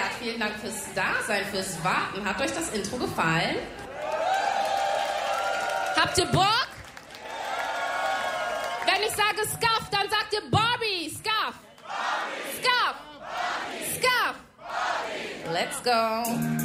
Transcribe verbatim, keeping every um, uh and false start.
vielen Dank fürs Dasein, fürs Warten. Hat euch das Intro gefallen? Habt ihr Bock? Wenn ich sage Scuff, dann sagt ihr Barbie. Scuff. Scuff. Scuff. Let's go.